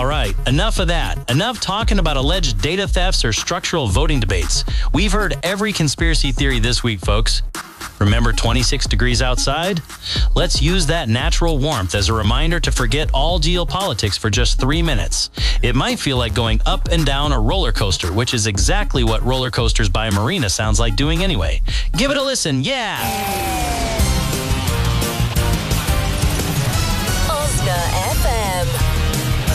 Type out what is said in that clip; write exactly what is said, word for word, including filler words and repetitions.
All right, enough of that. Enough talking about alleged data thefts or structural voting debates. We've heard every conspiracy theory this week, folks. Remember twenty-six degrees outside? Let's use that natural warmth as a reminder to forget all geopolitics for just three minutes. It might feel like going up and down a roller coaster, which is exactly what Roller Coasters by Marina sounds like doing anyway. Give it a listen, yeah! Oscar F M.